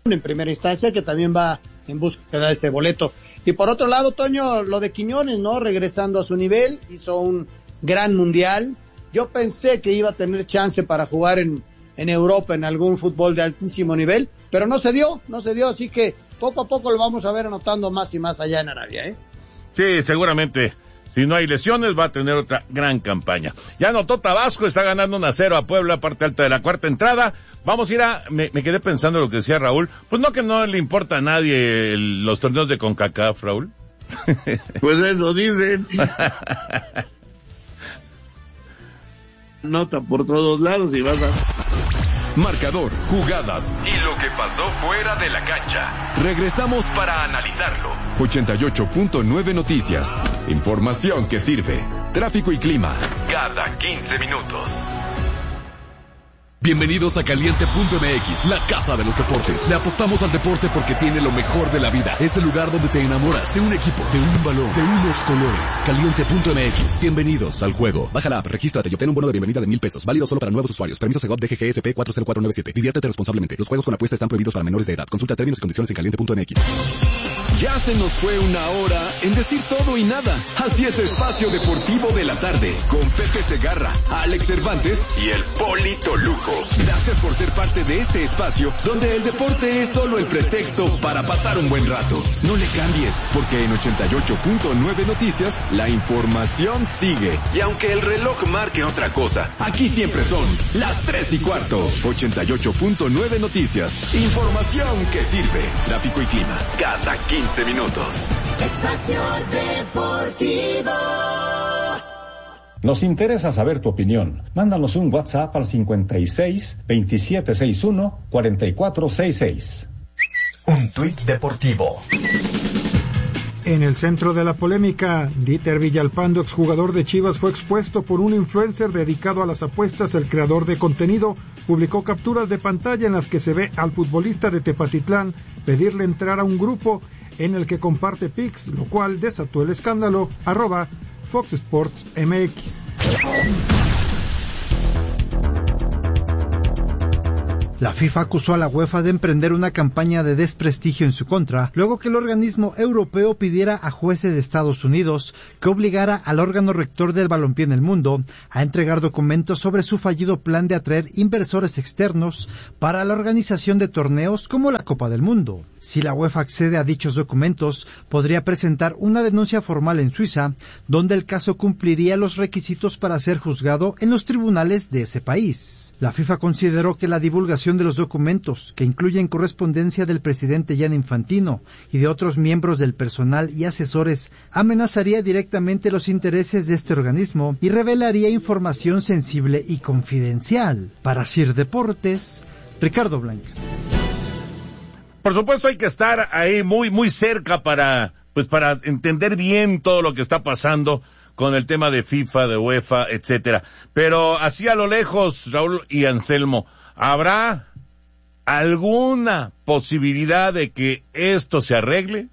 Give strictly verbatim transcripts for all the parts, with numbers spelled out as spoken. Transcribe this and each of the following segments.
en primera instancia, que también va en búsqueda de ese boleto. Y por otro lado, Toño, lo de Quiñones, ¿no? Regresando a su nivel, hizo un gran mundial. Yo pensé que iba a tener chance para jugar en, en Europa, en algún fútbol de altísimo nivel, pero no se dio, no se dio, así que poco a poco lo vamos a ver anotando más y más allá en Arabia, ¿eh? Sí, seguramente. Si no hay lesiones, va a tener otra gran campaña. Ya anotó Tabasco, está ganando uno a cero a Puebla, parte alta de la cuarta entrada. Vamos a ir a... Me, me quedé pensando lo que decía Raúl. Pues no que no le importa a nadie el, los torneos de CONCACAF, Raúl. Pues eso dicen. Nota por todos lados y vas a... Marcador, jugadas y lo que pasó fuera de la cancha. Regresamos para analizarlo. ochenta y ocho punto nueve Noticias. Información que sirve. Tráfico y clima. Cada quince minutos. Bienvenidos a Caliente punto M X, la casa de los deportes. Le apostamos al deporte porque tiene lo mejor de la vida. Es el lugar donde te enamoras de un equipo, de un balón, de unos colores. Caliente punto M X. Bienvenidos al juego. Baja la app, regístrate y obtén un bono de bienvenida de mil pesos. Válido solo para nuevos usuarios. Permiso Segov D G G S P cuatro cero cuatro nueve siete. Diviértete responsablemente. Los juegos con apuesta están prohibidos para menores de edad. Consulta términos y condiciones en Caliente punto M X. Ya se nos fue una hora en decir todo y nada. Así es Espacio Deportivo de la Tarde, con Pepe Segarra, Alex Cervantes y el Polito Luco. Gracias por ser parte de este espacio, donde el deporte es solo el pretexto para pasar un buen rato. No le cambies, porque en ochenta y ocho punto nueve Noticias, la información sigue. Y aunque el reloj marque otra cosa, aquí siempre son las tres y cuarto. ochenta y ocho punto nueve Noticias. Información que sirve. Tráfico y clima. Cada quince minutos. Espacio Deportivo. Nos interesa saber tu opinión. Mándanos un WhatsApp al cincuenta y seis, veintisiete sesenta y uno, cuarenta y cuatro sesenta y seis. Un tuit deportivo. En el centro de la polémica, Dieter Villalpando, exjugador de Chivas, fue expuesto por un influencer dedicado a las apuestas. El creador de contenido publicó capturas de pantalla en las que se ve al futbolista de Tepatitlán pedirle entrar a un grupo en el que comparte pics, lo cual desató el escándalo. Arroba Fox Sports M X. La FIFA acusó a la UEFA de emprender una campaña de desprestigio en su contra, luego que el organismo europeo pidiera a jueces de Estados Unidos que obligara al órgano rector del balompié en el mundo a entregar documentos sobre su fallido plan de atraer inversores externos para la organización de torneos como la Copa del Mundo. Si la UEFA accede a dichos documentos, podría presentar una denuncia formal en Suiza, donde el caso cumpliría los requisitos para ser juzgado en los tribunales de ese país. La FIFA consideró que la divulgación de los documentos, que incluyen correspondencia del presidente Gianni Infantino y de otros miembros del personal y asesores, amenazaría directamente los intereses de este organismo y revelaría información sensible y confidencial. Para Sir Deportes, Ricardo Blancas. Por supuesto hay que estar ahí muy, muy cerca para, pues para entender bien todo lo que está pasando con el tema de FIFA, de UEFA, etcétera. Pero así a lo lejos, Raúl y Anselmo, ¿habrá alguna posibilidad de que esto se arregle?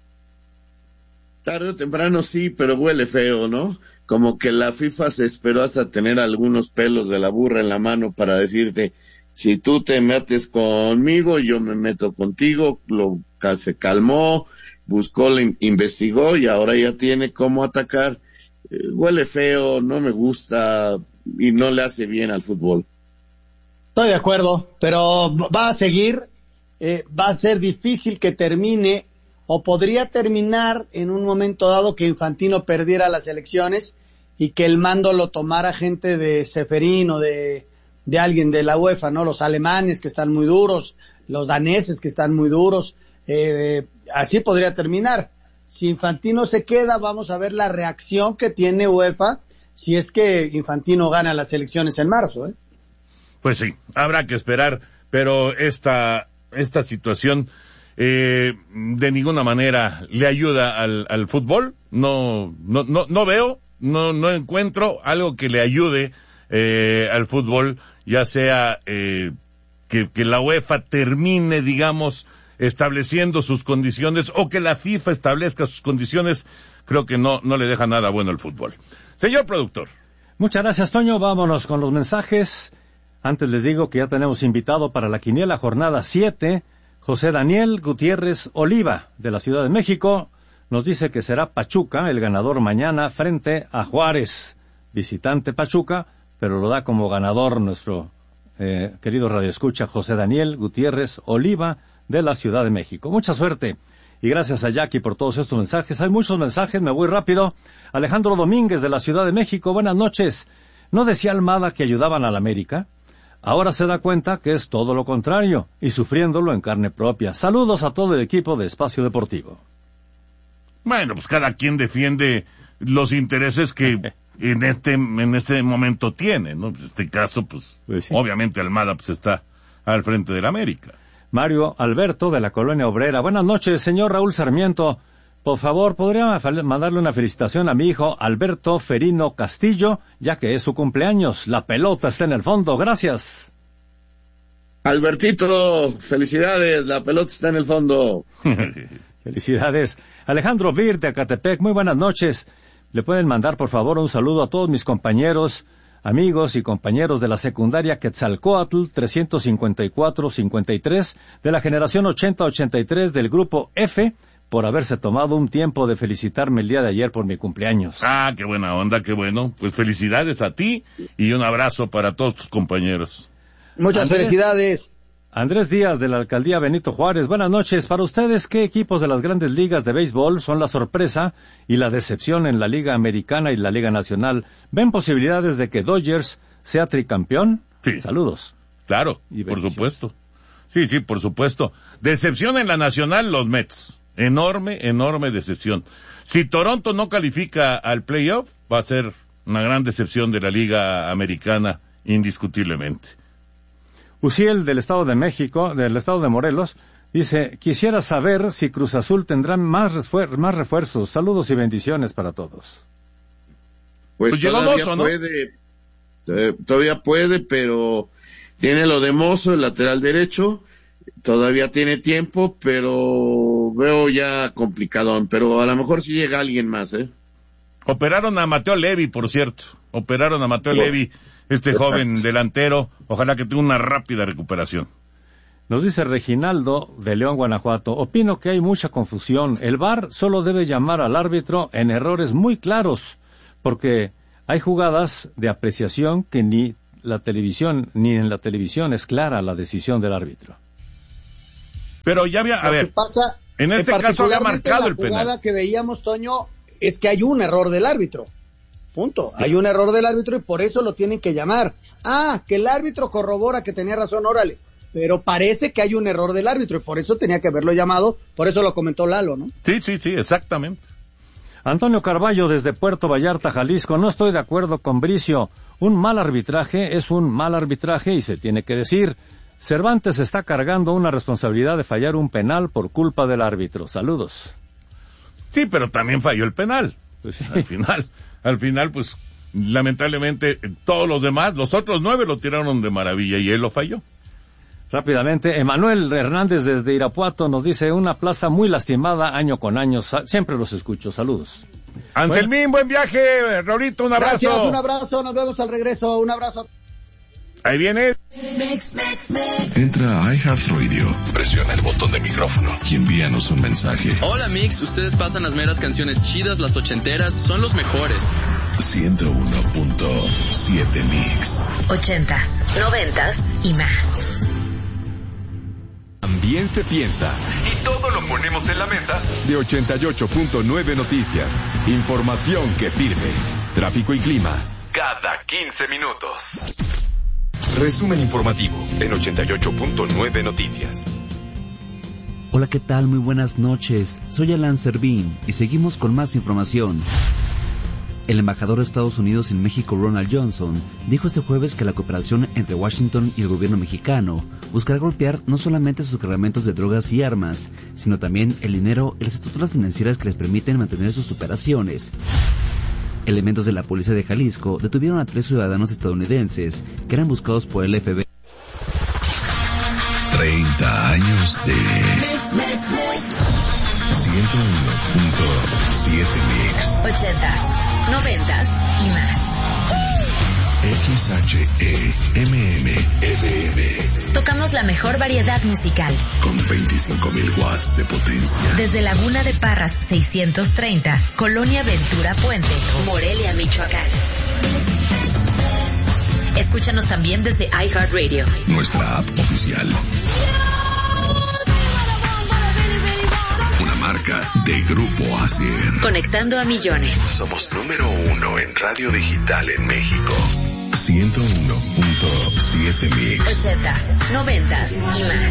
Tarde o temprano sí, pero huele feo, ¿no? Como que la FIFA se esperó hasta tener algunos pelos de la burra en la mano para decirte, si tú te metes conmigo, yo me meto contigo. Lo se calmó, buscó, investigó y ahora ya tiene cómo atacar. Eh, huele feo, no me gusta y no le hace bien al fútbol. Estoy de acuerdo, pero va a seguir, eh, va a ser difícil que termine, o podría terminar en un momento dado que Infantino perdiera las elecciones y que el mando lo tomara gente de Ceferín o de, de alguien de la UEFA, ¿no? Los alemanes que están muy duros, los daneses que están muy duros, eh, así podría terminar. Si Infantino se queda, vamos a ver la reacción que tiene UEFA si es que Infantino gana las elecciones en marzo, ¿eh? Pues sí, habrá que esperar, pero esta esta situación eh, de ninguna manera le ayuda al, al fútbol. No no no no veo, no no encuentro algo que le ayude eh, al fútbol, ya sea eh, que, que la UEFA termine, digamos, estableciendo sus condiciones o que la FIFA establezca sus condiciones. Creo que no no le deja nada bueno al fútbol. Señor productor. Muchas gracias, Toño. Vámonos con los mensajes. Antes les digo que ya tenemos invitado para la quiniela jornada siete, José Daniel Gutiérrez Oliva, de la Ciudad de México, nos dice que será Pachuca el ganador mañana frente a Juárez. Visitante Pachuca, pero lo da como ganador nuestro eh, querido radioescucha José Daniel Gutiérrez Oliva, de la Ciudad de México. Mucha suerte. Y gracias a Jackie por todos estos mensajes. Hay muchos mensajes, me voy rápido. Alejandro Domínguez, de la Ciudad de México, buenas noches. ¿No decía Almada que ayudaban a la América? Ahora se da cuenta que es todo lo contrario, y sufriéndolo en carne propia. Saludos a todo el equipo de Espacio Deportivo. Bueno, pues cada quien defiende los intereses que en este en este momento tiene, ¿no? En este caso, pues, pues sí. Obviamente Almada pues está al frente de la América. Mario Alberto, de la Colonia Obrera. Buenas noches, señor Raúl Sarmiento. Por favor, ¿podría mandarle una felicitación a mi hijo Alberto Ferino Castillo, ya que es su cumpleaños? La pelota está en el fondo. Gracias. Albertito, felicidades, la pelota está en el fondo. Felicidades. Alejandro Bir, de Acatepec, muy buenas noches. Le pueden mandar, por favor, un saludo a todos mis compañeros, amigos y compañeros de la secundaria Quetzalcóatl trescientos cincuenta y cuatro cincuenta y tres, de la generación ochenta ochenta y tres del grupo F, por haberse tomado un tiempo de felicitarme el día de ayer por mi cumpleaños. Ah, qué buena onda, qué bueno. Pues felicidades a ti y un abrazo para todos tus compañeros. Muchas Andrés, felicidades. Andrés Díaz, de la Alcaldía Benito Juárez. Buenas noches. Para ustedes, ¿qué equipos de las grandes ligas de béisbol son la sorpresa y la decepción en la Liga Americana y la Liga Nacional? ¿Ven posibilidades de que Dodgers sea tricampeón? Sí. Saludos. Claro, por supuesto. Sí, sí, por supuesto. Decepción en la Nacional, los Mets. Enorme, enorme decepción. Si Toronto no califica al playoff, va a ser una gran decepción de la Liga Americana, indiscutiblemente. Uciel, del Estado de México, del Estado de Morelos, dice, quisiera saber si Cruz Azul tendrá más, refuer- más refuerzos. Saludos y bendiciones para todos. Pues, pues llegó todavía Mozo, ¿no? puede, eh, todavía puede, pero tiene lo de Mozo, el lateral derecho, todavía tiene tiempo, pero veo ya complicadón, pero a lo mejor sí llega alguien más, ¿eh? Operaron a Mateo Levi, por cierto. Operaron a Mateo Bueno. Levi, este joven delantero. Ojalá que tenga una rápida recuperación. Nos dice Reginaldo, de León, Guanajuato, opino que hay mucha confusión. El V A R solo debe llamar al árbitro en errores muy claros, porque hay jugadas de apreciación que ni la televisión, ni en la televisión es clara la decisión del árbitro. Pero ya había, a Lo ver, que pasa, en este en caso había particularmente marcado la el penal. jugada que veíamos, Toño, es que hay un error del árbitro. Punto. Hay un error del árbitro y por eso lo tienen que llamar. Ah, que el árbitro corrobora que tenía razón, órale. Pero parece que hay un error del árbitro y por eso tenía que haberlo llamado, por eso lo comentó Lalo, ¿no? Sí, sí, sí, exactamente. Antonio Carballo, desde Puerto Vallarta, Jalisco, no estoy de acuerdo con Bricio. Un mal arbitraje es un mal arbitraje y se tiene que decir. Cervantes está cargando una responsabilidad de fallar un penal por culpa del árbitro. Saludos. Sí, pero también falló el penal. Pues sí. Al final, al final, pues, lamentablemente, todos los demás, los otros nueve lo tiraron de maravilla y él lo falló. Rápidamente, Emanuel Hernández desde Irapuato nos dice, una plaza muy lastimada año con año. Sa- siempre los escucho. Saludos. Anselmín, buen viaje, Raulito, un abrazo. Gracias, un abrazo, nos vemos al regreso, un abrazo. Ahí viene. Mix, mix, mix. Entra a iHeartRadio, presiona el botón de micrófono y envíanos un mensaje. Hola Mix, ustedes pasan las meras canciones chidas, las ochenteras, son los mejores. ciento uno punto siete Mix. Ochentas, noventas y más. También se piensa. Y todo lo ponemos en la mesa de ochenta y ocho punto nueve Noticias. Información que sirve. Tráfico y clima. Cada quince minutos. Resumen informativo en ochenta y ocho punto nueve Noticias. Hola, ¿qué tal? Muy buenas noches. Soy Alan Servín y seguimos con más información. El embajador de Estados Unidos en México, Ronald Johnson, dijo este jueves que la cooperación entre Washington y el gobierno mexicano buscará golpear no solamente sus cargamentos de drogas y armas, sino también el dinero y las estructuras financieras que les permiten mantener sus operaciones. Elementos de la policía de Jalisco detuvieron a tres ciudadanos estadounidenses que eran buscados por el F B I. treinta años de ciento uno punto siete Mix. Ochentas, noventas y más. X H E M M F M. Tocamos la mejor variedad musical. Con veinticinco mil watts de potencia. Desde Laguna de Parras seiscientos treinta, Colonia Ventura Puente, Morelia, Michoacán. Escúchanos también desde iHeartRadio. Nuestra app oficial. Una marca de Grupo Asier. Conectando a millones. Somos número uno en radio digital en México. ciento uno punto siete Mix. Ochentas, noventas y más.